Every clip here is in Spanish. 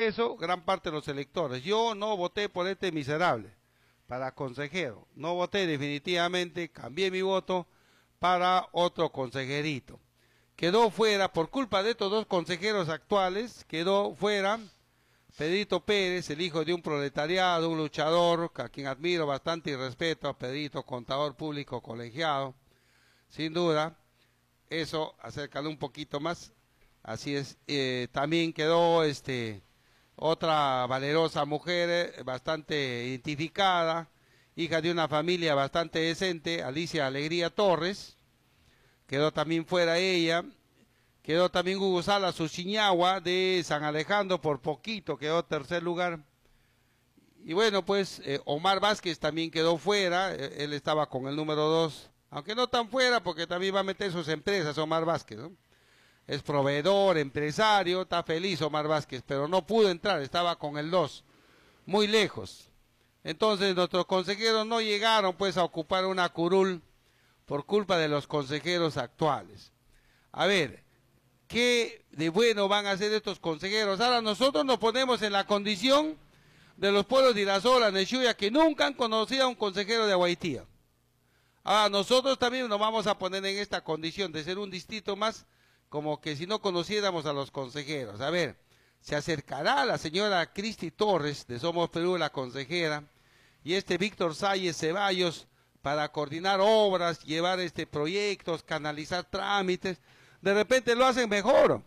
eso gran parte de los electores. Yo no voté por este miserable para consejero, no voté definitivamente, cambié mi voto para otro consejerito. Quedó fuera, por culpa de estos dos consejeros actuales, quedó fuera Pedrito Pérez, el hijo de un proletariado, un luchador, a quien admiro bastante y respeto, a Pedrito, contador público colegiado, sin duda, eso, acércalo un poquito más, así es. También quedó otra valerosa mujer, bastante identificada, hija de una familia bastante decente, Alicia Alegría Torres, quedó también fuera ella. Quedó también Hugo Salas Suchiñagua de San Alejandro, por poquito quedó tercer lugar. Y bueno, pues Omar Vázquez también quedó fuera, él estaba con el número 2, aunque no tan fuera porque también va a meter sus empresas Omar Vázquez, ¿no? Es proveedor, empresario, está feliz Omar Vázquez, pero no pudo entrar, estaba con el 2, muy lejos. Entonces nuestros consejeros no llegaron pues a ocupar una curul por culpa de los consejeros actuales. A ver, ¿qué de bueno van a hacer estos consejeros? Ahora nosotros nos ponemos en la condición de los pueblos de Irasola, Nechuya, que nunca han conocido a un consejero de Aguaitía. Ahora nosotros también nos vamos a poner en esta condición de ser un distrito más, como que si no conociéramos a los consejeros. A ver, se acercará la señora Cristi Torres, de Somos Perú, la consejera, y Víctor Salles Ceballos, para coordinar obras, llevar proyectos, canalizar trámites. De repente lo hacen mejor,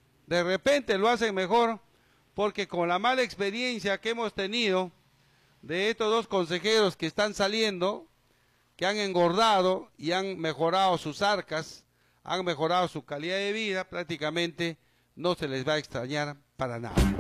porque con la mala experiencia que hemos tenido de estos dos consejeros que están saliendo, que han engordado y han mejorado sus arcas, han mejorado su calidad de vida, prácticamente no se les va a extrañar para nada.